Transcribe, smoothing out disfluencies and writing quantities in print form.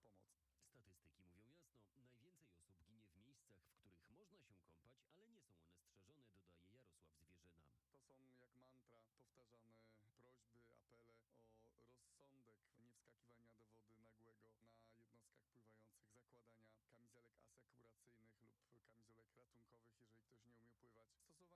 pomoc. Statystyki mówią jasno, najwięcej osób ginie w miejscach, w których można się kąpać, ale nie są one strzeżone, dodaje Jarosław Zwierzyna. To są jak mantra powtarzane prośby, apele o rozsądek, nie wskakiwania do wody nagłego na jednostkach pływających, zakładania kamizelek asekuracyjnych lub kamizelek ratunkowych, jeżeli ktoś nie umie pływać. Stosowanie